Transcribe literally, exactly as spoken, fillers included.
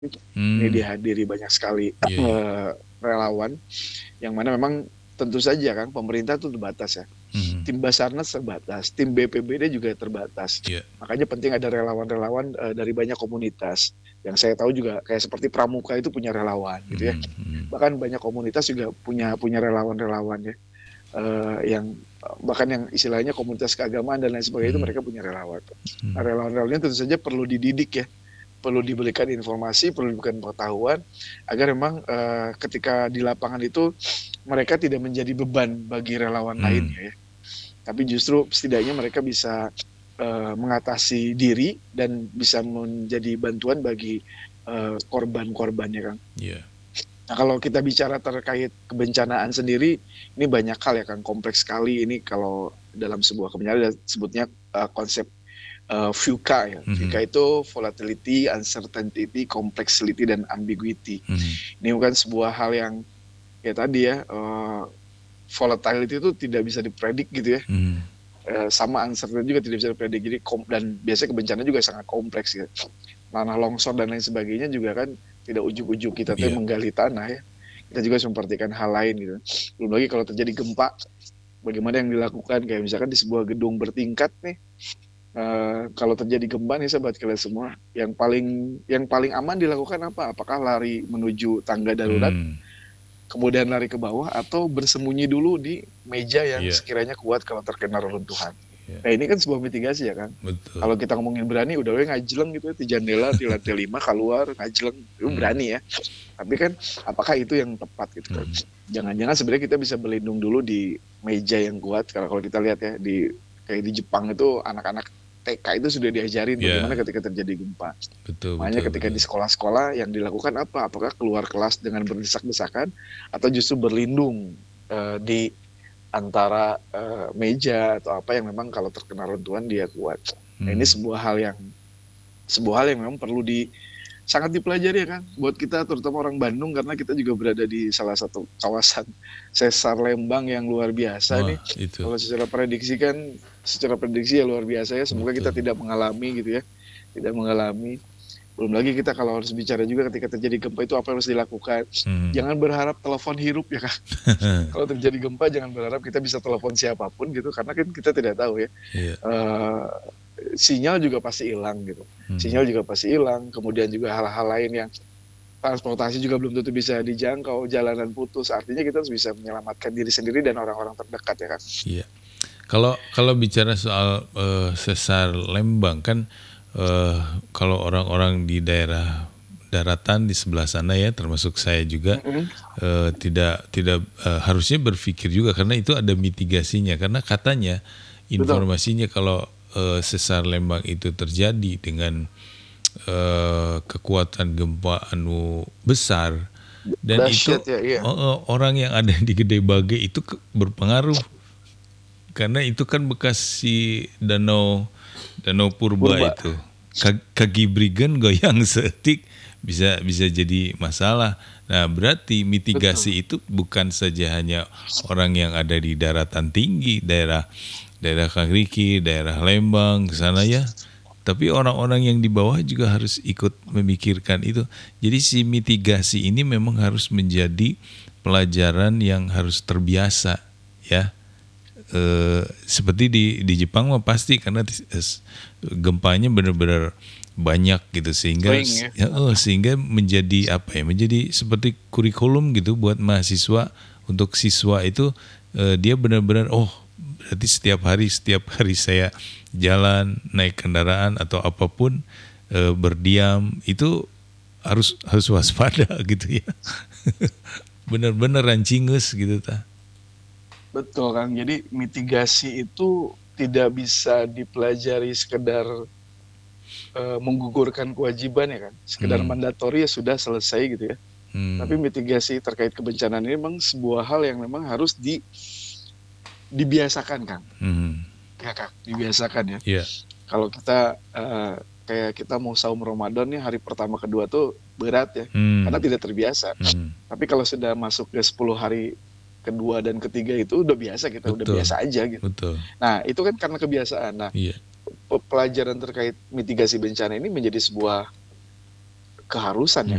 Ini Mmm. dihadiri banyak sekali, Iya iya. eee, relawan, yang mana memang tentu saja kan pemerintah tuh terbatas ya. Mhm. Tim Basarnas terbatas, tim BPBD juga terbatas. Iya. Makanya penting ada relawan-relawan, eee, dari banyak komunitas. Yang saya tahu juga kayak seperti Pramuka itu punya relawan gitu ya. Mhm mhm. Bahkan banyak komunitas juga punya punya relawan-relawan ya, eee, yang bahkan yang istilahnya komunitas keagamaan dan lain sebagainya itu Mhm. mereka punya relawan. Nah Mhm. relawan-relawan ini tentu saja perlu dididik ya, perlu diberikan informasi, perlu diberikan pengetahuan, agar memang, eee, ketika di lapangan itu mereka tidak menjadi beban bagi relawan Mmm. lainnya ya. Tapi justru setidaknya mereka bisa, eee, mengatasi diri dan bisa menjadi bantuan bagi, eee, korban-korbannya Kang. Iya. Nah kalau kita bicara terkait kebencanaan sendiri, ini banyak hal ya Kang, kompleks sekali ini kalau dalam sebuah kebencanaan sebutnya, eee, konsep, eee, VUCA ya. VUCA Mhm. itu volatility, uncertainty, complexity, dan ambiguity. Mhm. Ini bukan sebuah hal yang ya tadi ya, eee, volatility itu tidak bisa dipredik gitu ya, Mhm. eee, sama uncertain juga tidak bisa dipredik. Jadi kom dan biasanya kebencanaan juga sangat kompleks ya. Tanah longsor dan lain sebagainya juga kan tidak ujug-ujug kita tuh Iya. menggali tanah ya. Kita juga harus memperhatikan hal lain gitu. Belum lagi kalau terjadi gempa, bagaimana yang dilakukan, kayak misalkan di sebuah gedung bertingkat nih, eee, kalau terjadi gempa nih sahabat kalian semua, yang paling yang paling aman dilakukan apa? Apakah lari menuju tangga darurat, Mmm. kemudian lari ke bawah, atau bersembunyi dulu di meja yang Iya. sekiranya kuat kalau terkena reruntuhan. Iya. Nah ini kan sebuah mitigasi ya Kang. Betul. Kalau kita ngomongin berani udah we ngajleng gitu ya di jendela di lantai lima kaluar ngajleng, itu Mhm. berani ya. Tapi kan apakah itu yang tepat gitu kan. Mhm. Jangan-jangan sebenarnya kita bisa berlindung dulu di meja yang kuat, karena kalau kita lihat ya di kayak di Jepang itu anak-anak TK itu sudah diajarin bagaimana Iya. ketika terjadi gempa. Betul Makanya betul ketika di betul. sekolah-sekolah yang dilakukan apa? Apakah keluar kelas dengan berdesak-desakan atau justru berlindung, eee, di antara, eee, meja atau apa yang memang kalau terkena runtuhan dia kuat. Nah ini Mhm. sebuah hal yang sebuah hal yang memang perlu di sangat dipelajari ya Kang, buat kita terutama orang Bandung karena kita juga berada di salah satu kawasan sesar Lembang yang luar biasa nih. Wah itu. Kalau secara prediksi kan secara prediksi ya luar biasa ya, semoga kita Betul. tidak mengalami gitu ya, tidak mengalami. Belum lagi kita kalau harus bicara juga ketika terjadi gempa itu apa yang harus dilakukan. Mhm. Jangan berharap telepon hirup ya Kang. Kalau terjadi gempa jangan berharap kita bisa telepon siapa pun gitu, karena kan kita tidak tahu ya, Iya. eee, sinyal juga pasti hilang gitu. Mhm. Sinyal juga pasti hilang, kemudian juga hal-hal lain yang transportasi juga belum tentu bisa dijangkau, jalanan putus, artinya kita harus bisa menyelamatkan diri sendiri dan orang-orang terdekat ya Kang. Iya. Kalau kalau bicara soal, eee, sesar Lembang kan, eee, kalau orang-orang di daerah daratan di sebelah sana ya termasuk saya juga, Mhm. eee, tidak tidak, eee, harusnya berpikir juga karena itu ada mitigasinya. Karena katanya Betul. informasinya kalau, eee, sesar Lembang itu terjadi dengan, eee, kekuatan gempa anu besar dan itu Dahsyat ya, iya. heeh, orang yang ada di Gede Bage itu ke berpengaruh. Karena itu kan bekas si danau danau purba Purba. itu. Ka kagibrigen goyang seeutik bisa bisa jadi masalah. Nah berarti Betul. mitigasi itu bukan saja hanya orang yang ada di daratan tinggi, daerah daerah Kang Riki, daerah Lembang ke sana ya, tapi orang-orang yang di bawah juga harus ikut memikirkan itu. Jadi si mitigasi ini memang harus menjadi pelajaran yang harus terbiasa ya. Eee, seperti di di Jepang mah pasti karena tis es gempanya benar-benar banyak gitu sehingga Sering s ya, heeh, heeh. sehingga menjadi apa ya, menjadi seperti kurikulum gitu buat mahasiswa, untuk siswa itu, eee, dia benar-benar, "Oh berarti setiap hari setiap hari saya jalan, naik kendaraan atau apa pun, eee, berdiam itu harus harus waspada," gitu ya. Bener-bener rancingeus gitu tah. Betul Kang, jadi mitigasi itu tidak bisa dipelajari sekedar, eee, menggugurkan kewajiban ya kan, sekedar Mmm. mandatori ya sudah selesai gitu ya. Tapi Mmm. mitigasi terkait kebencanaan ini memang sebuah hal yang memang harus di dibiasakan Kang. Mhm. Ya Kang, dibiasakan ya. Iya. Kalau kita, eee, kayak kita mau saum Ramadan nih hari pertama, kedua tuh berat ya, karena Mmm. tidak terbiasa. Mhm. Tapi kalau sudah masuk ke sepuluh hari kedua dan ketiga itu udah biasa kita, udah Betul, biasa aja gitu. betul. Nah itu kan karena kebiasaan. Nah, Iya. pe pelajaran terkait mitigasi bencana ini menjadi sebuah keharusan ya